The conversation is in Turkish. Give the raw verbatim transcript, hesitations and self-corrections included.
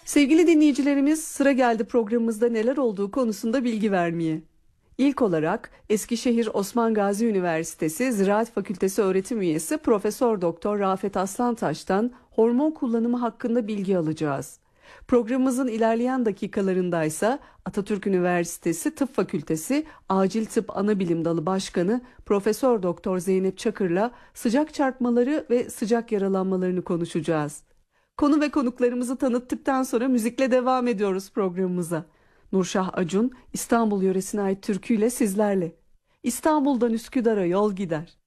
Sevgili dinleyicilerimiz, sıra geldi programımızda neler olduğu konusunda bilgi vermeye. İlk olarak Eskişehir Osman Gazi Üniversitesi Ziraat Fakültesi öğretim üyesi Profesör Doktor Rafet Aslantaş'tan hormon kullanımı hakkında bilgi alacağız. Programımızın ilerleyen dakikalarındaysa Atatürk Üniversitesi Tıp Fakültesi Acil Tıp Anabilim Dalı Başkanı Profesör Doktor Zeynep Çakır'la sıcak çarpmaları ve sıcak yaralanmalarını konuşacağız. Konu ve konuklarımızı tanıttıktan sonra müzikle devam ediyoruz programımıza. Nurşah Acun, İstanbul yöresine ait türküyle sizlerle. İstanbul'dan Üsküdar'a yol gider.